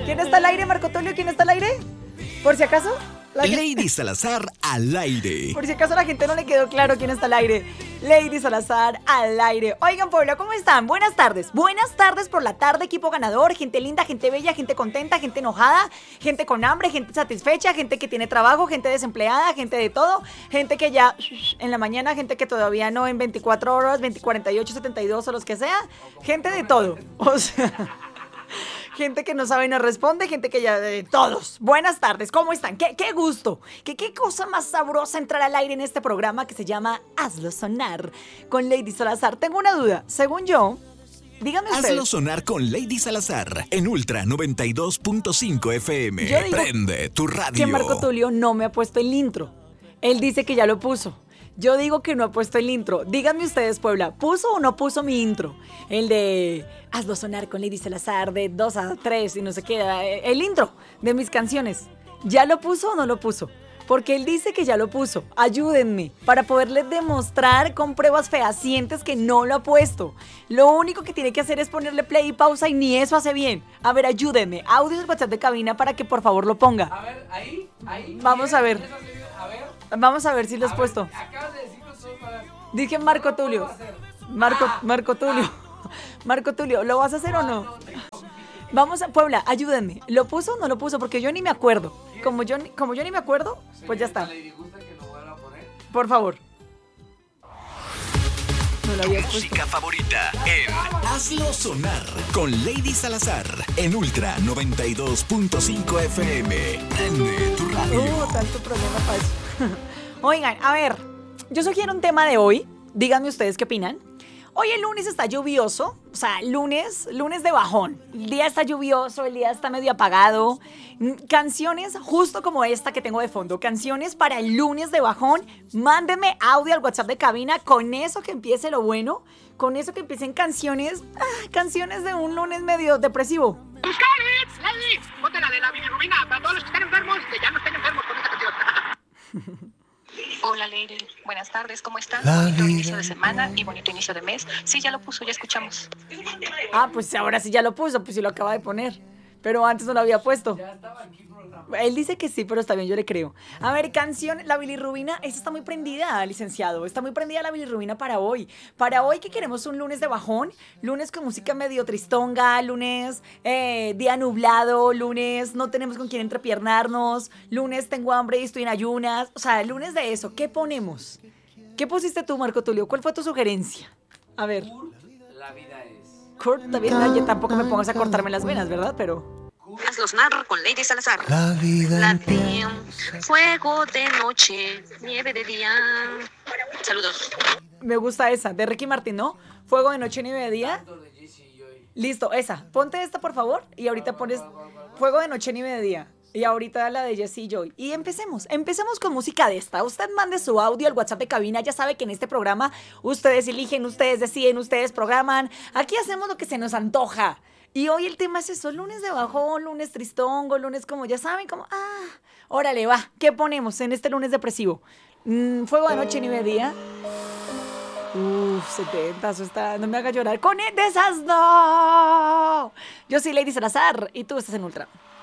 ¿Quién está al aire, Marco Tulio? ¿Quién está al aire? Por si acaso. Lady Salazar al aire. Por si acaso a la gente no le quedó claro quién está al aire. Lady Salazar al aire. Oigan, Puebla, ¿cómo están? Buenas tardes. Buenas tardes por la tarde, equipo ganador. Gente linda, gente bella, gente contenta, gente enojada, gente con hambre, gente satisfecha, gente que tiene trabajo, gente desempleada, gente de todo. Gente que ya en la mañana, gente que todavía no en 24 horas, 48, 72 o los que sea. Gente de todo. O sea... Gente que no sabe y no responde, gente que ya... todos. Buenas tardes, ¿cómo están? Qué gusto. Qué cosa más sabrosa entrar al aire en este programa que se llama Hazlo Sonar con Lady Salazar. Tengo una duda. Según yo, díganme ustedes. Hazlo Sonar con Lady Salazar en Ultra 92.5 FM. Yo digo Prende tu radio. que Marco Tulio no me ha puesto el intro. Él dice que ya lo puso. Yo digo que no ha puesto el intro. Díganme ustedes, Puebla, ¿puso o no puso mi intro? El de Hazlo Sonar con Lady Salazar de 2 a 3 y no sé qué. El intro de mis canciones. ¿Ya lo puso o no lo puso? Porque él dice que ya lo puso. Ayúdenme para poderles demostrar con pruebas fehacientes que no lo ha puesto. Lo único que tiene que hacer es ponerle play y pausa y ni eso hace bien. A ver, ayúdenme. Audio del WhatsApp de cabina para que por favor lo ponga. A ver, ahí. Vamos a ver. A ver. Vamos a ver si lo has puesto. Acabas de decirlo todo para... Dije Marco Tulio. Marco Tulio. Marco Tulio, ¿lo vas a hacer o no? Vamos a Puebla, ayúdenme. ¿Lo puso o no lo puso? Porque yo ni me acuerdo. Como yo ni me acuerdo, pues ya está. Por favor. No lo había puesto. Música favorita en Hazlo Sonar con Lady Salazar en Ultra 92.5 FM. Prende tu radio. Tanto problema para eso. Oigan, a ver, yo sugiero un tema de hoy. Díganme ustedes qué opinan. Hoy el lunes está lluvioso, o sea, lunes de bajón. El día está lluvioso, el día está medio apagado. Canciones justo como esta que tengo de fondo, canciones para el lunes de bajón. Mándenme audio al WhatsApp de cabina, con eso que empiece lo bueno, con eso que empiecen canciones de un lunes medio depresivo. Lady, ponte la de la bilirrubina para todos los que están enfermos, que ya no estén enfermos con esta canción. Hola Lady, buenas tardes, ¿cómo están? Bonito inicio de semana y bonito inicio de mes. Sí, ya lo puso, ya escuchamos. Pues ahora sí ya lo puso, pues sí lo acaba de poner. Pero antes no lo había puesto. Él dice que sí, pero está bien, yo le creo. A ver, canción, la bilirrubina, esta está muy prendida, licenciado. Está muy prendida la bilirrubina para hoy. Para hoy que queremos un lunes de bajón, lunes con música medio tristonga, lunes día nublado, lunes no tenemos con quién entrepiernarnos, lunes tengo hambre y estoy en ayunas. O sea, lunes de eso, ¿qué ponemos? ¿Qué pusiste tú, Marco Tulio? ¿Cuál fue tu sugerencia? A ver. La vida es... Kurt, también, yo tampoco me pongas a cortarme las venas, ¿verdad? Pero... Hazlo Sonar con Lady Salazar. La vida Fuego de noche, nieve de día. Saludos. Me gusta esa, de Ricky Martin, ¿no? Fuego de noche, nieve de día. Listo, esa. Ponte esta, por favor. Y ahorita pones Fuego de noche, nieve de día. Y ahorita la de Jessie Joy. Y empecemos con música de esta. Usted mande su audio al WhatsApp de cabina. Ya sabe que en este programa ustedes eligen, ustedes deciden, ustedes programan. Aquí hacemos lo que se nos antoja. Y hoy el tema es eso, lunes de bajón, lunes tristongo, lunes como ya saben, como, órale, va, ¿qué ponemos en este lunes depresivo? Fuego de noche, nieve de día. 70, eso está, no me haga llorar. Con de esas no. Yo soy Lady Salazar y tú estás en Ultra.